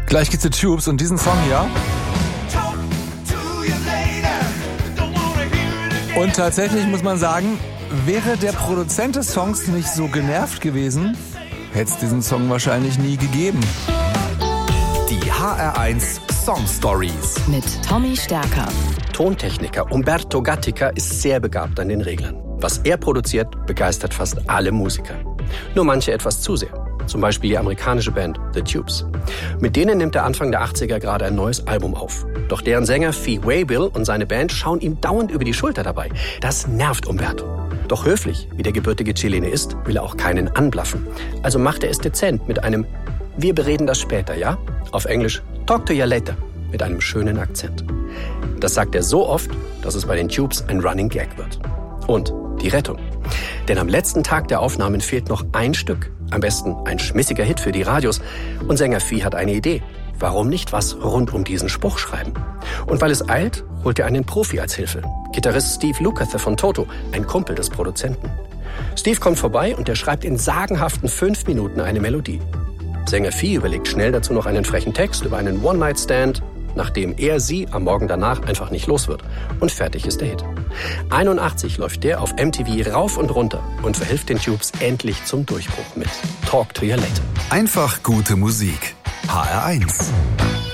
Gleich geht's zu Tubes und diesen Song hier. Und tatsächlich muss man sagen, wäre der Produzent des Songs nicht so genervt gewesen, hätte es diesen Song wahrscheinlich nie gegeben. Die HR1 Song Stories mit Tommy Stärker. Tontechniker Umberto Gatica ist sehr begabt an den Reglern. Was er produziert, begeistert fast alle Musiker. Nur manche etwas zu sehr. Zum Beispiel die amerikanische Band The Tubes. Mit denen nimmt er Anfang der 80er gerade ein neues Album auf. Doch deren Sänger Fee Waybill und seine Band schauen ihm dauernd über die Schulter dabei. Das nervt Umberto. Doch höflich, wie der gebürtige Chilene ist, will er auch keinen anblaffen. Also macht er es dezent mit einem "Wir bereden das später, ja?" Auf Englisch "Talk to you later" mit einem schönen Akzent. Das sagt er so oft, dass es bei den Tubes ein Running Gag wird. Und die Rettung. Denn am letzten Tag der Aufnahmen fehlt noch ein Stück. Am besten ein schmissiger Hit für die Radios. Und Sänger Fee hat eine Idee. Warum nicht was rund um diesen Spruch schreiben? Und weil es eilt, holt er einen Profi als Hilfe. Gitarrist Steve Lukather von Toto, ein Kumpel des Produzenten. Steve kommt vorbei und er schreibt in sagenhaften 5 Minuten eine Melodie. Sänger Fee überlegt schnell dazu noch einen frechen Text über einen One-Night-Stand, nachdem er sie am Morgen danach einfach nicht los wird. Und fertig ist der Hit. 81 läuft der auf MTV rauf und runter und verhilft den Tubes endlich zum Durchbruch mit Talk to you later. Einfach gute Musik. HR1.